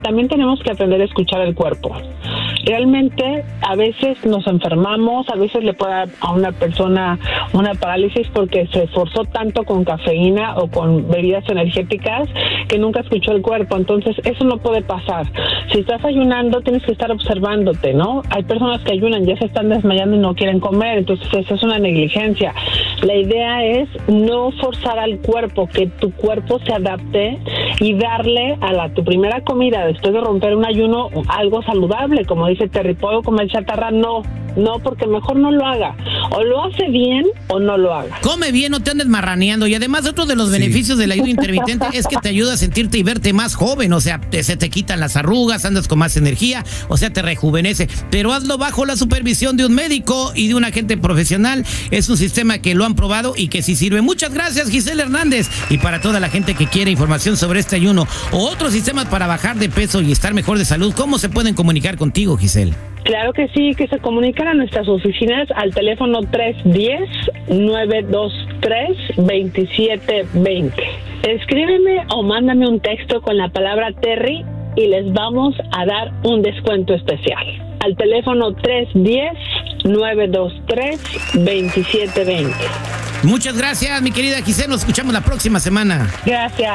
También tenemos que aprender a escuchar el cuerpo. Realmente a veces nos enfermamos, a veces le puede dar a una persona una parálisis porque se esforzó tanto con cafeína o con bebidas energéticas que nunca escuchó el cuerpo. Entonces eso no puede pasar. Si estás ayunando tienes que estar observándote, ¿no? Hay personas que ayunan, ya se están desmayando y no quieren comer, entonces eso es una negligencia. La idea es no forzar al cuerpo, que tu cuerpo se adapte y darle a tu primera comida después de romper un ayuno algo saludable, como dice Terry. ¿Puedo comer chatarra? No, porque mejor no lo haga. O lo hace bien o no lo haga. Come bien, no te andes marraneando. Y además otro de los beneficios del ayuno intermitente es que te ayuda a sentirte y verte más joven. O sea, se te quitan las arrugas, andas con más energía, o sea, te rejuvenece. Pero hazlo bajo la supervisión de un médico y de un agente profesional. Es un sistema que lo han probado y que sí sirve. Muchas gracias, Giselle Hernández. Y para toda la gente que quiere información sobre este ayuno o otros sistemas para bajar de peso y estar mejor de salud, ¿cómo se pueden comunicar contigo, Giselle? Claro que sí, que se comunican a nuestras oficinas al teléfono 310-923-2720. Escríbeme o mándame un texto con la palabra Terry y les vamos a dar un descuento especial. Al teléfono 310-923-2720. Muchas gracias, mi querida Giselle. Nos escuchamos la próxima semana. Gracias.